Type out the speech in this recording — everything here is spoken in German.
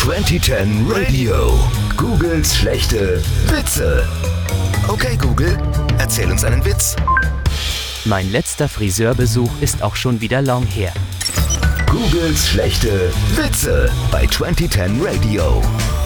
2010 Radio. Googles schlechte Witze. Okay, Google, erzähl uns einen Witz. Mein letzter Friseurbesuch ist auch schon wieder lang her. Googles schlechte Witze bei 2010 Radio.